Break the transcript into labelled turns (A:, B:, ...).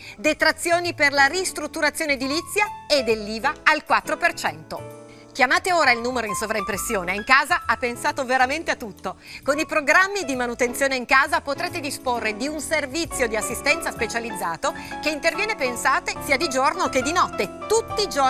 A: detrazioni per la ristrutturazione edilizia e dell'IVA al 4%. Chiamate ora il numero in sovraimpressione. In Casa ha pensato veramente a tutto. Con i programmi di manutenzione in casa potrete disporre di un servizio di assistenza specializzato che interviene, pensate, sia di giorno che di notte, tutti i giorni